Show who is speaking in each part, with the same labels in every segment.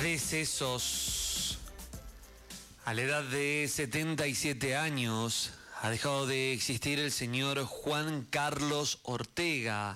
Speaker 1: Decesos. A la edad de 77 años ha dejado de existir el señor Juan Carlos Ortega.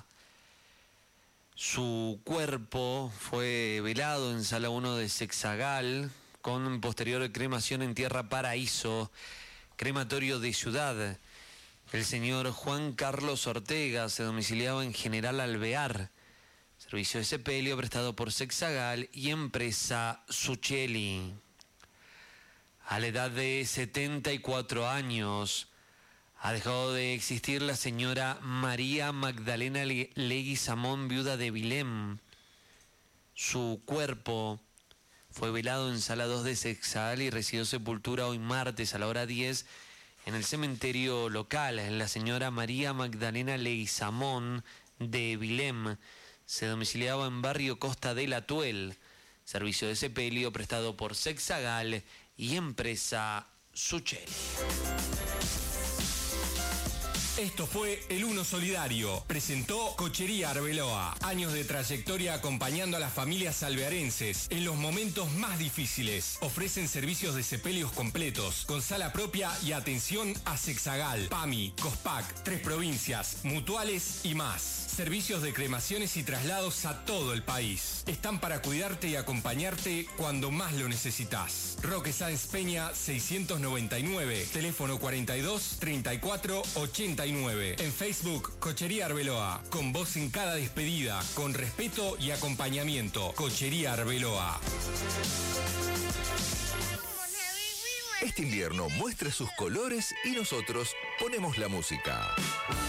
Speaker 1: Su cuerpo fue velado en Sala 1 de Sexagal con posterior cremación en Tierra Paraíso, crematorio de Ciudad. El señor Juan Carlos Ortega se domiciliaba en General Alvear. Servicio de sepelio prestado por Sexagal y empresa Sucheli. A la edad de 74 años ha dejado de existir la señora María Magdalena Leguizamón, viuda de Vilém. Su cuerpo fue velado en Sala 2 de Sexagal y recibió sepultura hoy martes a la hora 10 en el cementerio local. La señora María Magdalena Leguizamón de Vilém se domiciliaba en barrio Costa del Atuel. Servicio de sepelio prestado por Sexagal y empresa Sucheli.
Speaker 2: Esto fue El Uno Solidario. Presentó Cochería Arbeloa. Años de trayectoria acompañando a las familias alvearenses en los momentos más difíciles. Ofrecen servicios de sepelios completos, con sala propia y atención a Sexagal, PAMI, COSPAC, 3 provincias, mutuales y más. Servicios de cremaciones y traslados a todo el país. Están para cuidarte y acompañarte cuando más lo necesitas. Roque Sáenz Peña 699, teléfono 42 34 89. En Facebook, Cochería Arbeloa, con vos en cada despedida, con respeto y acompañamiento. Cochería Arbeloa.
Speaker 3: Este invierno muestra sus colores y nosotros ponemos la música.